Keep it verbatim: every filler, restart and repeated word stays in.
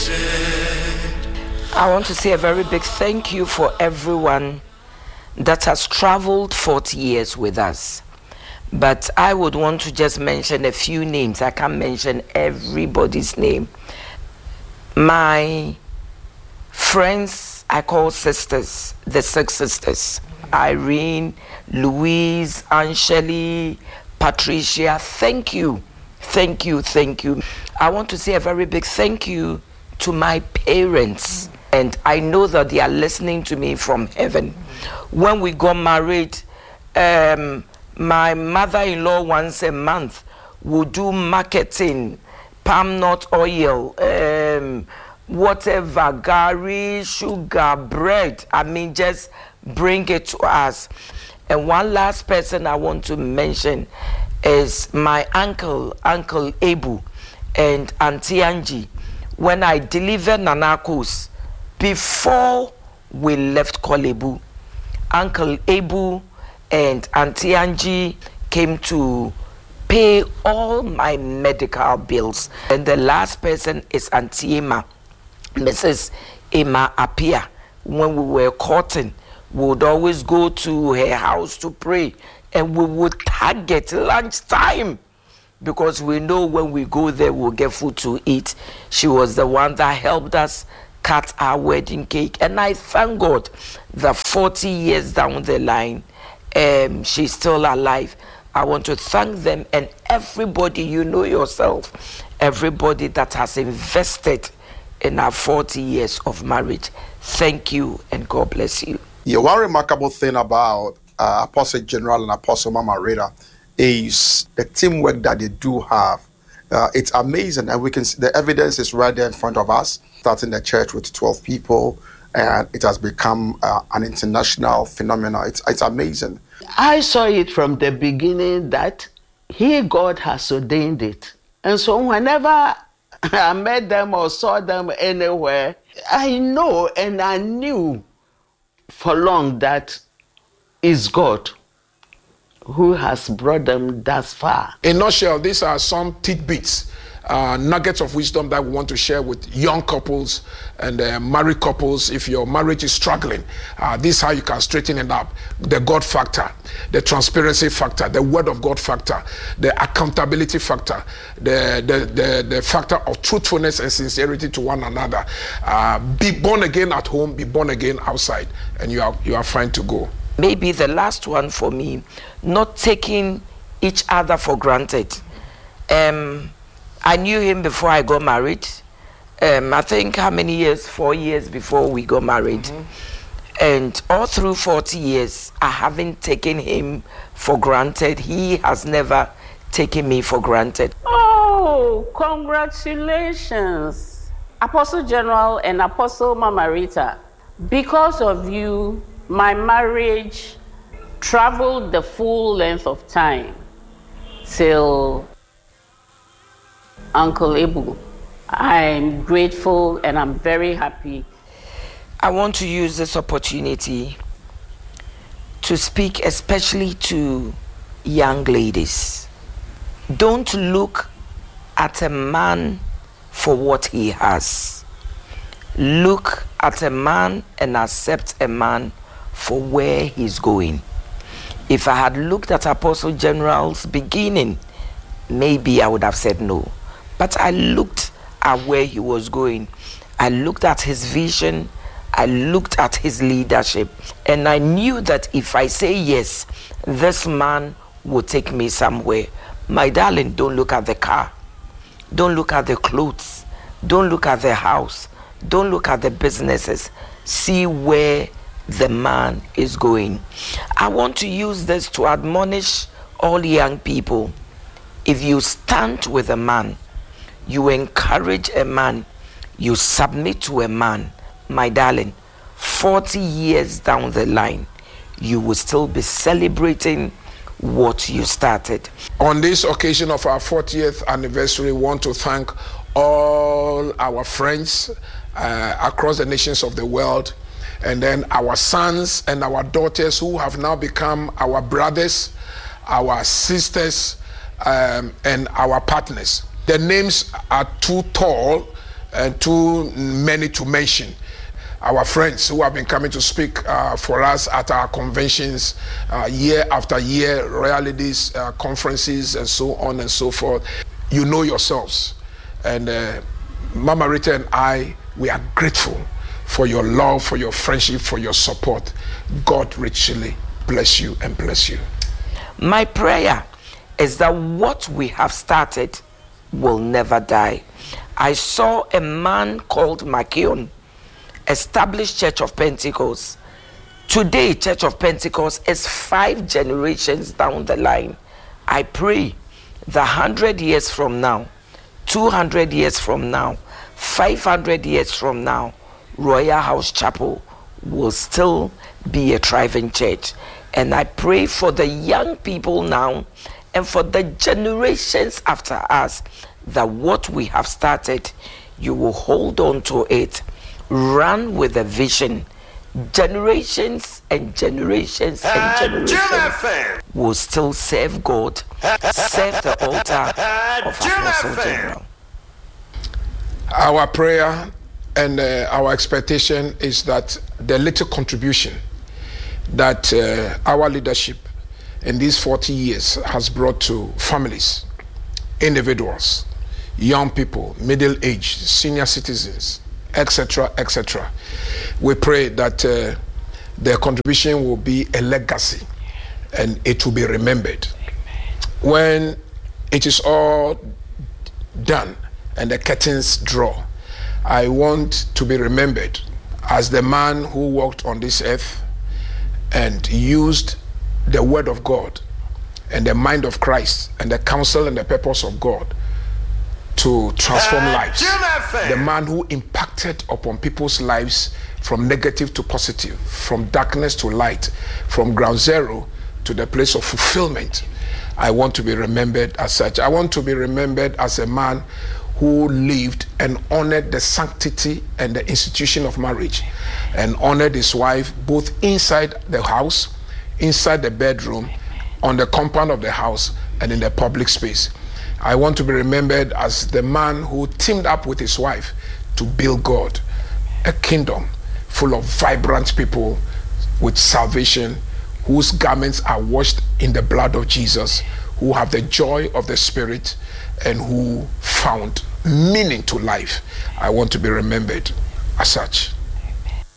I want to say a very big thank you for everyone that has traveled forty years with us. But I would want to just mention a few names. I can't mention everybody's name. My friends, I call sisters, the six sisters. Irene, Louise, Angeli, Patricia, thank you. Thank you, thank you. I want to say a very big thank you to my parents. And I know that they are listening to me from heaven. When we got married, um, my mother-in-law once a month would do marketing, palm nut oil, um, whatever, gari, sugar, bread. I mean, just bring it to us. And one last person I want to mention is my uncle, Uncle Ebu, and Auntie Angie. When I delivered Nanakos, before we left Korle Bu, Uncle Ebu and Auntie Angie came to pay all my medical bills. And the last person is Auntie Emma, Missus Emma Apia. When we were courting, we would always go to her house to pray, and we would target lunchtime because we know when we go there, we'll get food to eat. She was the one that helped us cut our wedding cake, and I thank God that forty years down the line, um, she's still alive. I want to thank them and everybody, you know yourself, everybody that has invested in our forty years of marriage. Thank you and God bless you. Yeah, one remarkable thing about uh, Apostle General and Apostle Mama Rita is the teamwork that they do have. Uh, it's amazing, and we can see the evidence is right there in front of us. Starting the church with twelve people, and it has become uh, an international phenomenon. It's, it's amazing. I saw it from the beginning that He, God, has ordained it. And so whenever I met them or saw them anywhere, I know and I knew for long that it's God who has brought them thus far. In a nutshell, these are some tidbits, uh, nuggets of wisdom that we want to share with young couples and uh, married couples. If your marriage is struggling, uh, this is how you can straighten it up. The God factor, the transparency factor, the word of God factor, the accountability factor, the, the, the, the factor of truthfulness and sincerity to one another. Uh, be born again at home, be born again outside, and you are, you are fine to go. Maybe the last one for me, not taking each other for granted. Um, I knew him before I got married. Um, I think how many years? Four years before we got married. Mm-hmm. And all through forty years, I haven't taken him for granted. He has never taken me for granted. Oh, congratulations, Apostle General and Apostle Mama Rita. Because of you, my marriage traveled the full length of time till Uncle Ebu. I'm grateful and I'm very happy. I want to use this opportunity to speak especially to young ladies. Don't look at a man for what he has. Look at a man and accept a man for where he's going. If I had looked at Apostle General's beginning, maybe I would have said no. But I looked at where he was going. I looked at his vision. I looked at his leadership. And I knew that if I say yes, this man will take me somewhere. My darling, don't look at the car. Don't look at the clothes. Don't look at the house. Don't look at the businesses. See where the man is going. I want to use this to admonish all young people. If you stand with a man, you encourage a man, you submit to a man, my darling, forty years down the line, you will still be celebrating what you started. On this occasion of our fortieth anniversary, we want to thank all our friends uh, across the nations of the world, and then our sons and our daughters who have now become our brothers, our sisters, um, and our partners. The names are too tall and too many to mention. Our friends who have been coming to speak uh, for us at our conventions uh, year after year, realities, uh, conferences, and so on and so forth. You know yourselves. And uh, Mama Rita and I, we are grateful for your love, for your friendship, for your support. God richly bless you and bless you. My prayer is that what we have started will never die. I saw a man called Makion establish Church of Pentecost. Today, Church of Pentecost is five generations down the line. I pray that one hundred years from now, two hundred years from now, five hundred years from now, Royal House Chapel will still be a thriving church. And I pray for the young people now and for the generations after us that what we have started, you will hold on to it, run with a vision. Generations and generations and generations will still serve God, serve the altar of Apostle General. Our prayer and uh, our expectation is that the little contribution that uh, our leadership in these forty years has brought to families, individuals, young people, middle-aged, senior citizens, et cetera, et cetera. We pray that uh, their contribution will be a legacy and it will be remembered. When it is all done and the curtains draw, I want to be remembered as the man who walked on this earth and used the word of God and the mind of Christ and the counsel and the purpose of God to transform lives. The man who impacted upon people's lives from negative to positive, from darkness to light, from ground zero to the place of fulfillment. I want to be remembered as such. I want to be remembered as a man who lived and honored the sanctity and the institution of marriage and honored his wife both inside the house, inside the bedroom, on the compound of the house, and in the public space. I want to be remembered as the man who teamed up with his wife to build God, a kingdom full of vibrant people with salvation, whose garments are washed in the blood of Jesus, who have the joy of the Spirit, and who found meaning to life. I want to be remembered as such.